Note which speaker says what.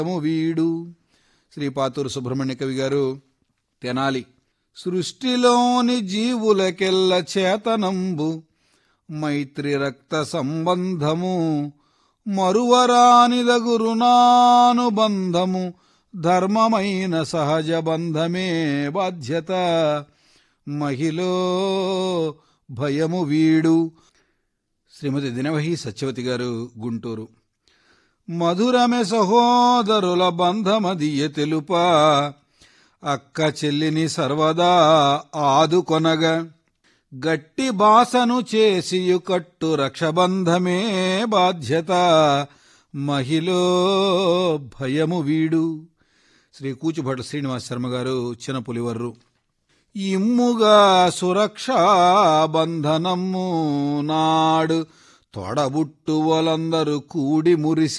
Speaker 1: వీడు. శ్రీ పాతూరు సుబ్రహ్మణ్య కవి గారు. తెనాలి. సృష్టిలోని జీవులకెల్ల చేతనంబు మైత్రి రక్త సంబంధము మరువరానిదగు రుణానుబంధము ధర్మమైన సహజ బంధమే బాధ్యత మహిలో భయము వీడు. శ్రీమతి దినవహి సత్యవతి గారు, గుంటూరు. మధురమె సహోదరుల బంధమదియ తెలుప అక్క చెల్లిని సర్వదా ఆదుకొనగా గట్టి బాసను చేసియు కట్టు రక్షబంధమే బాధ్యత మహిలో భయము వీడు. శ్రీ కూచుభట్ల శ్రీనివాస శర్మ గారు, చినపులివర్రు. ఇమ్ముగా సురక్షా బంధనము నాడు తొడబుట్టువలందరూ కూడి మురిసి